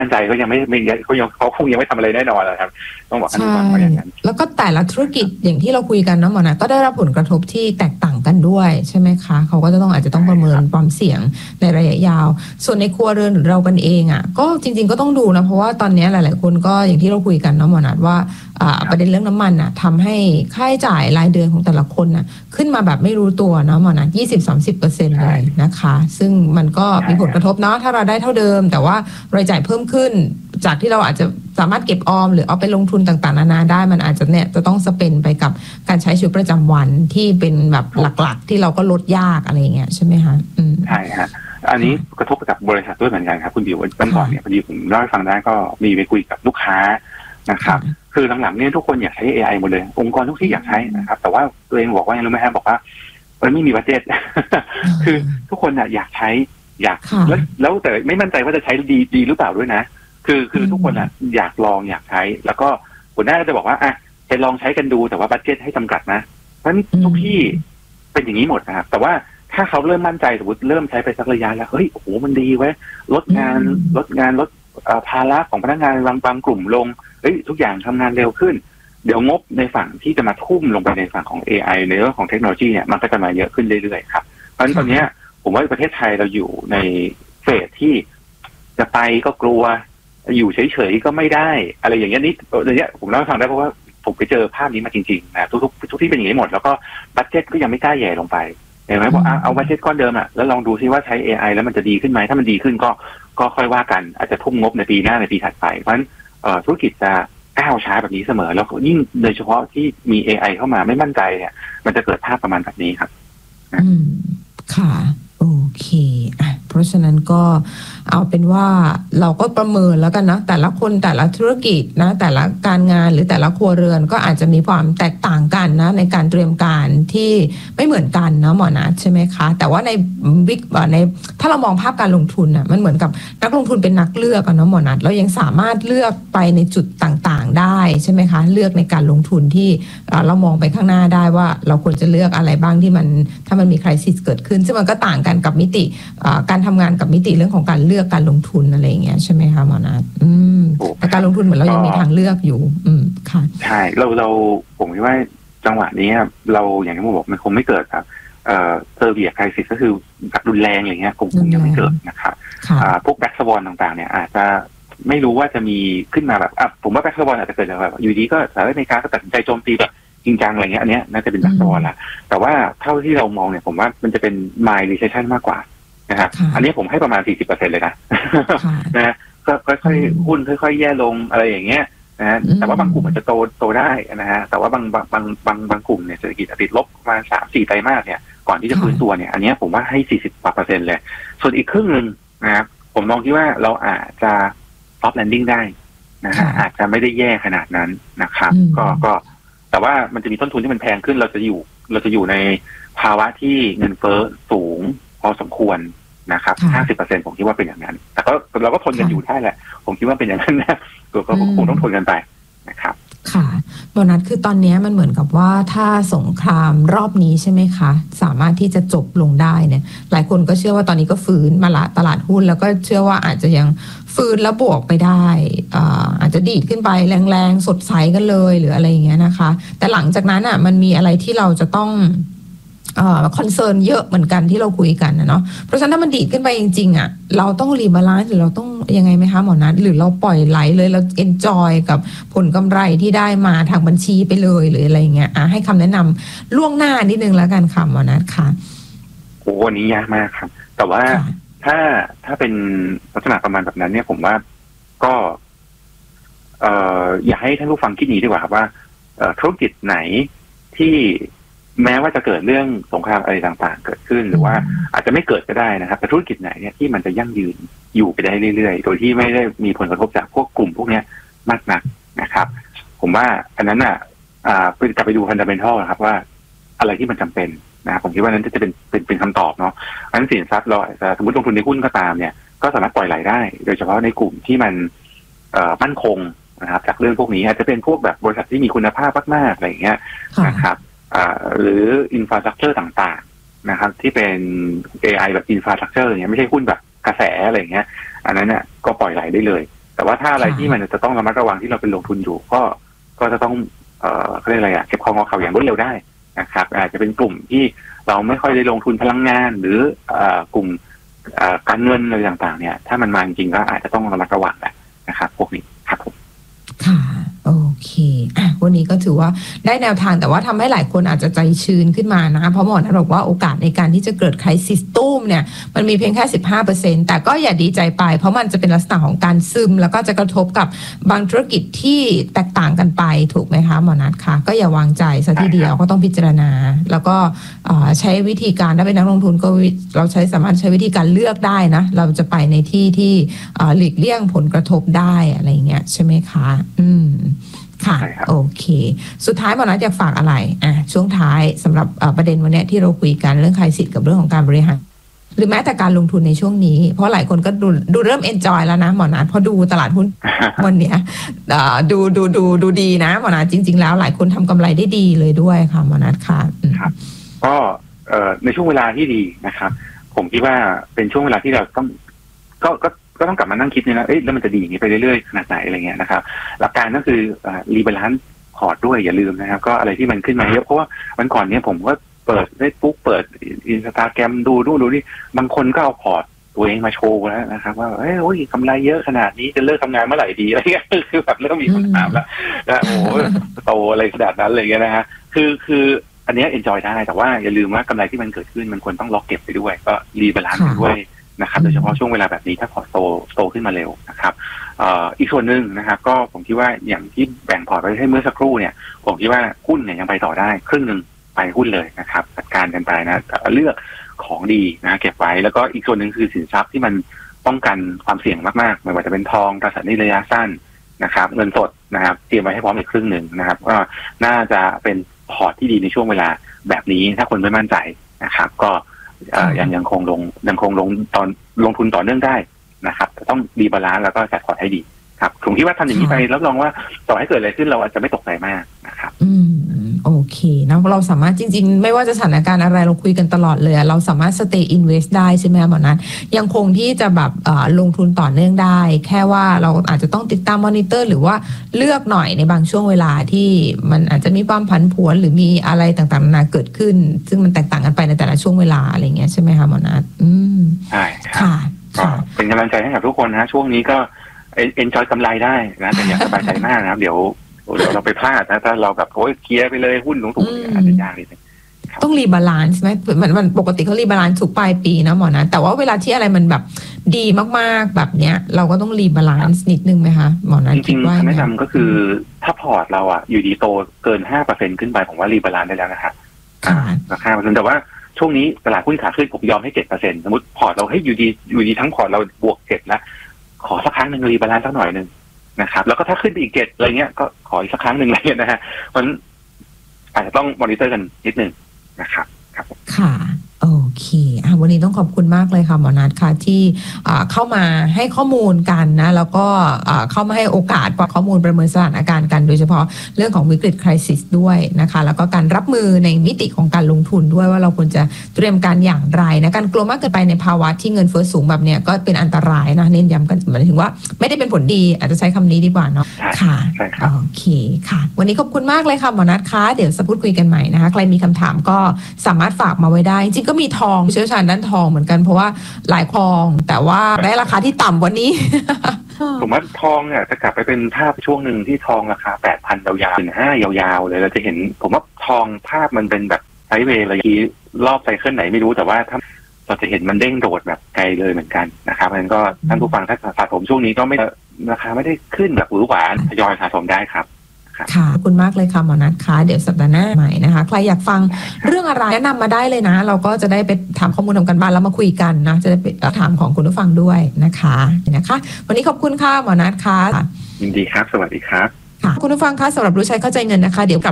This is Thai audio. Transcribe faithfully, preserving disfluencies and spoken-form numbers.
มั่นใจก็ยังไม่ไม่เขายังเขาคงยังไม่ทำอะไรแน่นอนนะครับต้องบอกท่านผู้ฟังว่าอย่างนั้นแล้วก็แต่ละธุรกิจอย่างที่เราคุยกันนะหมอนะก็ได้รับผลกระทบที่แตกต่างกันด้วยใช่ไหมคะเขาก็จะต้องอาจจะต้องประเมินความเสี่ยงในระยะยาวส่วนในครัวเรือนหรือเรากันเองอ่ะก็จริงๆก็ต้องดูนะเพราะว่าตอนนี้หลายๆคนก็อย่างที่เราคุยกันนะหมอนะว่าประเด็นเรื่องน้ำมันอ่ะทำให้ค่าใช้จ่ายรายเดือนของแต่ละคนน่ะขึ้นมาแบบไม่รู้ตัวนะหมอนะ ยี่สิบถึงสามสิบเปอร์เซ็นต์ เลยนะคะซึ่งมันก็มีผลกระทบเนาะถ้าเราได้เท่าเดิมแต่ว่ารายจ่ายเพิ่มขึ้นจากที่เราอาจจะสามารถเก็บออมหรือเอาไปลงทุนต่างๆนานาได้มันอาจจะเนี่ยจะต้องสเปนไปกับการใช้ชีวิตประจำวันที่เป็นแบบหลักๆที่เราก็ลดยากอะไรอย่างเงี้ยใช่ไหมคะใช่ฮะอันนี้กระทบกับบริษัทด้วยเหมือนกันครับคุณบิววันก่อนเนี่ยพอดีผมเล่าให้ฟังได้ก็มีไปคุยกับลูกค้านะครับคือหลังๆเนี่ยทุกคนอยากใช้ เอ ไอ หมดเลยองค์กรทุกที่อยากใช้นะครับแต่ว่าตัวเองบอกว่ายังรู้ไหมฮะบอกว่ามันไม่มีบัดเจ็ตคือทุกคนอยากใช้อยากแล้วแล้วแต่ไม่มั่นใจว่าจะใช้ดีดีหรือเปล่าด้วยนะคือคือทุกคนอ่ะอยากลองอยากใช้แล้วก็หัวหน้าก็จะบอกว่าอ่ะไปลองใช้กันดูแต่ว่าบัดเจ็ตให้จำกัดนะเพราะฉะนั้นทุกที่เป็นอย่างนี้หมดนะครับแต่ว่าถ้าเขาเริ่มมั่นใจสมมติเริ่มใช้ไปสักระยะแล้วเฮ้ยโอ้โหมันดีเว้ยลดงานลดงานลดภาระของพนักงานบางบางกลุ่มลงเฮ้ยทุกอย่างทำงานเร็วขึ้นเดี๋ยวงบในฝั่งที่จะมาทุ่มลงไปในฝั่งของ เอ ไอ ในเรื่องของเทคโนโลยีเนี่ยมันก็จะมาเยอะขึ้นเรื่อยๆครับเพราะฉะนั้นตอนนี้ผมว่าประเทศไทยเราอยู่ในเฟสที่จะไปก็กลัวอยู่เฉยๆก็ไม่ได้อะไรอย่างเงี้ยนี่อย่างเงี้ยผมเล่าให้ฟังได้เพราะว่าผมไปเจอภาพนี้มาจริงๆนะทุกๆทุกที่เป็นอย่างนี้หมดแล้วก็บัดเจ็ตก็ยังไม่กล้าแย่ลงไปเห็นไหมบอกเอาบัดเจ็ตก้อนเดิมอ่ะแล้วลองดูซิว่าใช้ เอ ไอ แล้วมันจะดีขึ้นไหมถ้ามันดีขึ้นก็ก็ค่อยว่ากันอาจจะทุ่มงบในปีหน้าในปีถัดไปเพราะฉะนั้นธุรกิจจะก้าวช้าแบบนี้เสมอแล้วยิ่งโดยเฉพาะที่มี เอ ไอ เข้ามาไม่มั่นใจเนี่ยมันจะเกิดภาพประมาณแบบนี้ครับอืมค่ะโอเคอ่ะเพราะฉะนั้นก็เอาเป็นว่าเราก็ประเมินแล้วกันนะแต่ละคนแต่ละธุรกิจนะแต่ละการงานหรือแต่ละครัวเรือนก็อาจจะมีความแตกต่างกันนะในการเตรียมการที่ไม่เหมือนกันนะหมอนัทใช่ไหมคะแต่ว่าในบิ๊กในถ้าเรามองภาพการลงทุนอ่ะมันเหมือนกับนักลงทุนเป็นนักเลือกอะเนาะหมอนัทเรายังสามารถเลือกไปในจุดต่างๆได้ใช่ไหมคะเลือกในการลงทุนที่เรามองไปข้างหน้าได้ว่าเราควรจะเลือกอะไรบ้างที่มันถ้ามันมีไครซิสเกิดขึ้นซึ่งมันก็ต่างกันกับมิติการทำงานกับมิติเรื่องของการเลือกการลงทุนอะไรอย่างเงี้ยใช่ไหมคะหมอนัทอืมแต่การลงทุนเหมือนเรายังมีทางเลือกอยู่อืมค่ะใช่เราเราผมคิดว่าจังหวะนี้เราอย่างที่ผมบอกมันคงไม่เกิดครับเอ่อเซอร์เบียไครซิสก็คือแบบรุนแรงอะไรเงี้ยคงคงยังไม่เกิดนะครับพวกแบ็กสวอนต่างๆเนี่ยอาจจะไม่รู้ว่าจะมีขึ้นมาแบบอ่ะผมว่าแบ็กสวอนอาจจะเกิดแบบอยู่ดีก็สหรัฐอเมริกาก็ตัดสินใจโจมตีแบบจริงจังอะไรเงี้ยอันเนี้ยน่าจะเป็นแบ็กสวอนละแต่ว่าเท่าที่เรามองเนี่ยผมว่ามันจะเป็น mild recession มากกว่านะครับอันนี้ผมให้ประมาณ สี่สิบเปอร์เซ็นต์ เลยนะนะก็ค่อยๆหุ้นค่อยๆแย่ลงอะไรอย่างเงี้ยนะแต่ว่าบางกลุ่มอาจจะโตโตได้นะฮะแต่ว่าบางบางบางบางบางกลุ่มเนี่ยเศรษฐกิจติดลบประมาณ สามสี่ ไตรมาสเนี่ยก่อนที่จะฟื้นตัวเนี่ยอันนี้ผมว่าให้ สี่สิบกว่าเปอร์เซ็นต์เลยส่วนอีกครึ่งนึงนะครับผมมองที่ว่าเราอาจจะ soft landing ได้นะฮะอาจจะไม่ได้แย่ขนาดนั้นนะครับก็ก็แต่ว่ามันจะมีต้นทุนที่มันแพงขึ้นเราจะอยู่เราจะอยู่ในภาวะที่เงินเฟ้อสูงพอสมควรนะครับ ห้าสิบเปอร์เซ็นต์ ผมคิดว่าเป็นอย่างนั้นแต่ก็เราก็ทนกันอยู่ได้แหละผมคิดว่าเป็นอย่างนั้นนะตัวก็คงต้องทนกันไปนะครับค่ะโบนัสคือตอนนี้มันเหมือนกับว่าถ้าสงครามรอบนี้ใช่ไหมคะสามารถที่จะจบลงได้เนี่ยหลายคนก็เชื่อว่าตอนนี้ก็ฟื้นมาละตลาดหุ้นแล้วก็เชื่อว่าอาจจะยังฟื้นแล้วบวกไปได้อาจจะดีดขึ้นไปแรงๆสดใสกันเลยหรืออะไรอย่างเงี้ยนะคะแต่หลังจากนั้นอ่ะมันมีอะไรที่เราจะต้องเอ่อคอนเซิร์นเยอะเหมือนกันที่เราคุยกันนะเนาะเพราะฉะนั้นถ้ามันดีดขึ้นไปจริงๆอ่ะเราต้องรีบาลานซ์หรือเราต้องยังไงไหมคะหมอนัทหรือเราปล่อยไหลเลยเราเอนจอยกับผลกำไรที่ได้มาทางบัญชีไปเลยหรืออะไรเงี้ยอ่ะให้คำแนะนำล่วงหน้านิดนึงแล้วกันค่ะหมอนัทค่ะโอ้วันนี้ยากมากครับแต่ว่าถ้าถ้าเป็นลักษณะประมาณแบบนั้นเนี่ยผมว่าก็เอ่ออยากให้ท่านผู้ฟังคิดนี้ดีกว่าครับว่าธุรกิจไหนที่แม้ว่าจะเกิดเรื่องสงครามอะไรต่างๆเกิดขึ้นหรือว่าอาจจะไม่เกิดก็ได้นะครับแต่ธุรกิจไหนเนี่ยที่มันจะยั่งยืนอยู่ไปได้เรื่อยๆโดยที่ไม่ได้มีผลกระทบจากพวกกลุ่มพวกนี้มากนักนะครับผมว่าอันนั้นอ่ะอ่ากลับไปดูฟันดัมเมนทัลนะครับว่าอะไรที่มันจำเป็นนะผมคิดว่านั้นจะเป็นเป็นเป็นคำตอบเนาะอันนั้นสินทรัพย์เราสมมติลงทุนในหุ้นก็ตามเนี่ยก็สามารถปล่อยไหลได้โดยเฉพาะในกลุ่มที่มันเอ่อมั่นคงนะครับจากเรื่องพวกนี้อาจจะเป็นพวกแบบบริษัทที่มีคุณภาพมากๆอะไรอย่างเงี้ยนะครับหรืออินฟราสตรัคเจอร์ต่างๆนะครับที่เป็น เอ ไอ แบบอินฟราสตรัคเจอร์เนี่ยไม่ใช่หุ้นแบบกระแสอะไรอย่างเงี้ยอันนั้นเนี่ยก็ปล่อยไหลได้เลยแต่แต่ว่าถ้าอะไรที่มันจะต้องระมัดระวังที่เราเป็นลงทุนอยู่ก็ก็จะต้องเอ่อเขาเรียกอะไรอะเก็บของงอเข่าอย่างรวดเร็วได้นะครับอาจจะเป็นกลุ่มที่เราไม่ค่อยได้ลงทุนพลังงานหรือเอ่อกลุ่มเอ่อการเงินอะไรต่างๆเนี่ยถ้ามันมาจริงๆก็อาจจะต้องระมัดระวังแหละนะครับพวกนี้ครับผมค่ะโอเคอ่ะวันนี้ก็ถือว่าได้แนวทางแต่ว่าทำให้หลายคนอาจจะใจชื้นขึ้นมานะเพราะหมอนะบอกว่าโอกาสในการที่จะเกิดไครซิสตุ้มเนี่ยมันมีเพียงแค่ สิบห้าเปอร์เซ็นต์ แต่ก็อย่าดีใจไปเพราะมันจะเป็นลักษณะของการซึมแล้วก็จะกระทบกับบางธุรกิจที่แตกต่างกันไปถูกไหมคะหมอนัทคะก็อย่าวางใจซะทีเดียวก็ต้องพิจารณาแล้วก็ใช้วิธีการถ้าเป็นนักลงทุนก็เราใช้สามารถใช้วิธีการเลือกได้นะเราจะไปในที่ที่หลีกเลี่ยงผลกระทบได้อะไรเงี้ยใช่ไหมคะอืมค่ะโอเคสุดท้ายหมอนัทอยากฝากอะไรอ่ะช่วงท้ายสำหรับประเด็นวันนี้ที่เราคุยกันเรื่องไครซิสกับเรื่องของการบริหารหรือแม้แต่การลงทุนในช่วงนี้เพราะหลายคนก็ดูดูเริ่มเอนจอยแล้วนะหมอนัทพอดูตลาดหุ้น วันเนี้ยดูดูดูดูดีนะหมอนัทจริงๆแล้วหลายคนทำกำไรได้ดีเลยด้วยค่ะหมอนัทค่ะครับก็ในช่วงเวลาที่ดีนะครับผมคิดว่าเป็นช่วงเวลาที่เราต้องก็ก็ก็ต้องกลับมานั่งคิดเนี่ยนะเอ๊ะแล้วมันจะดีอย่างนี้ไปเรื่อยๆขนาดไหนอะไรเงี้ยนะครับหลักการก็คือรีบาลานซ์พอร์ตด้วยอย่าลืมนะครับก็อะไรที่มันขึ้นมาเยอะเพราะว่าวันก่อนเนี้ยผมก็เปิดเฟซบุ๊กเปิดอินสตาแกรมดูดูดูนี่บางคนก็เอาพอร์ตตัวเองมาโชว์แล้วนะครับว่าเอ้ยโอ้ยกำไรเยอะขนาดนี้จะเลิกทำงานเมื่อไหร่ดีอะไรเงี้ยคือแบบเริ่มมีคำถามแล้วนะโอ้โตอะไรขนาดนั้นเลยเงี้ยนะฮะคือคืออันนี้เอนจอยได้แต่ว่าอย่าลืมว่ากำไรที่มันเกิดขึ้นมันควรต้องล็อกเก็บไปด้วยก็รีบาลานซ์ไปด้วยนะครับโดยเฉพาะช่วงเวลาแบบนี้ถ้าพอร์ตโตโตขึ้นมาเร็วนะครับเอ่ออีกส่วนหนึ่งนะครับก็ผมคิดว่าอย่างที่แบ่งพอร์ตไว้ให้เมื่อสักครู่เนี่ยผมคิดว่าหุ้นเนี่ยยังไปต่อได้ครึ่งนึงไปหุ้นเลยนะครับจัดการกันไปนะเลือกของดีนะเก็บไว้แล้วก็อีกส่วนหนึ่งคือสินทรัพย์ที่มันป้องกันความเสี่ยงมากๆไม่ว่าจะเป็นทองตราสารหนี้ระยะสั้นนะครับเงินสดนะครับเตรียมไว้ให้พร้อมอีกครึ่งนึงนะครับก็น่าจะเป็นพอร์ตที่ดีในช่วงเวลาแบบนี้ถ้าคนไม่มั่นใจนะครับก็ยังยังคงลงยังคงลงตอนลงทุนต่อเนื่องได้นะครับต้องดีบาลานซ์แล้วก็จัดพอร์ตให้ดีครับผมคิดว่าทำอย่างนี้ไปรับรองว่าต่อให้เกิดอะไรขึ้นเราอาจจะไม่ตกใจมากนะครับอืมโอเคนะเราสามารถจริงๆไม่ว่าจะสถานการณ์อะไรเราคุยกันตลอดเลยเราสามารถ stay invest ได้ใช่ไหมหมอนัทยังคงที่จะแบบลงทุนต่อเนื่องได้แค่ว่าเราอาจจะต้องติดตามมอนิเตอร์หรือว่าเลือกหน่อยในบางช่วงเวลาที่มันอาจจะมีความผันผวนหรือมีอะไรต่างๆนานาเกิดขึ้นซึ่งมันแตกต่างกันไปในแต่ละช่วงเวลาอะไรเงี้ยใช่ไหมคะหมอนัทอืมใช่ค่ะก็เป็นกำลังใจให้กับทุกคนนะช่วงนี้ก็เอ็นจอยกำไรได้นะแต่อย่าสบายใจมากนะครับเดี๋ยวเดี๋ยวเราไปพลาดนะถ้าเราแบบโอ้ยเคลียร์ไปเลยหุ้นหลงถูกอาจจะยากนิดนึงต้องรีบาลานซ์ไหมมันมันปกติเขารีบาลานซ์ทุกปลายปีนะหมอนะแต่ว่าเวลาที่อะไรมันแบบดีมากๆแบบเนี้ยเราก็ต้องรีบาลานซ์นิดนึงไหมคะหมอนะจริงๆคำแนะนำก็คือถ้าพอร์ตเราอ่ะอยู่ดีโตเกินห้าเปอร์เซ็นต์ขึ้นไปผมว่ารีบาลานซ์ได้แล้วนะครับราคาเปอร์เซ็นต์แต่ว่าช่วงนี้ตลาดหุ้นขาขึ้นผมยอมให้เจ็ดเปอร์เซ็นต์สมมติพอร์ตเราให้อยู่ดีอยู่ดีทั้งพอร์ตเราบวกเจ็ดแล้วขอสักครั้งหนึ่งรีบาลานซ์สักหน่อยหนึ่งนะครับแล้วก็ถ้าขึ้นไปอีกเจ็ดอะไรเงี้ยก็ขออีกสักครั้งหนึ่งอะไรเงี้ยนะฮะเพราะฉะนั้นอาจจะต้องมอนิเตอร์กันนิดนึงนะครับครับค่ะโอเคอ่ะวันนี้ต้องขอบคุณมากเลยค่ะหมอนัทค่ะที่เข้ามาให้ข้อมูลกันนะแล้วก็เข้ามาให้โอกาสข้อมูลประเมินสถานการณ์กันโดยเฉพาะเรื่องของวิกฤตไครซิสด้วยนะคะแล้วก็การรับมือในมิติของการลงทุนด้วยว่าเราควรจะเตรียมการอย่างไรนะการกลัวมากเกินไปในภาวะที่เงินเฟ้อสูงแบบเนี้ยก็เป็นอันตรายนะเน้นย้ำกันหมายถึงว่าไม่ได้เป็นผลดีอาจจะใช้คำนี้ดีกว่าเนาะค่ะโอเคค่ะวันนี้ขอบคุณมากเลยค่ะหมอนัทคะเดี๋ยวจะพูดคุยกันใหม่นะคะใครมีคำถามก็สามารถฝากมาไว้ได้จริงก็มีทองเชี่ยวชาญด้านทองเหมือนกันเพราะว่าหลายทองแต่ว่าได้ราคาที่ต่ำกว่านี้ผมว่าทองเนี่ยจะกลับไปเป็นภาพช่วงหนึ่งที่ทองราคา แปดพัน ยาวๆถึงห้ายาวๆเลยเราจะเห็นผมว่าทองภาพมันเป็นแบบไซด์เวย์อะไรที่รอบไซเคิลไหนไม่รู้แต่ว่าถ้าเราจะเห็นมันเด้งโดดแบบไกลเลยเหมือนกันนะครับเพราะฉะนั้นก็ท่านผู้ฟังถ้าสะสมช่วงนี้ก็ไม่ราคาไม่ได้ขึ้นแบบหวือหวาทยอยสะสมได้ครับค่ะขอบคุณมากเลยค่ะหมอนัทคะเดี๋ยวสัปดาห์หน้าใหม่นะคะใครอยากฟังเรื่องอะไรแนะนำมาได้เลยนะเราก็จะได้ไปถามข้อมูลทำกันบ้านแล้วมาคุยกันนะจะได้ไปถามของคุณผู้ฟังด้วยนะคะนะคะวันนี้ขอบคุณค่ะหมอนัทค่ะยินดีครับสวัสดีครับค่ะคุณผู้ฟังคะสำหรับรู้ใช้เข้าใจเงินนะคะเดี๋ยวกลับ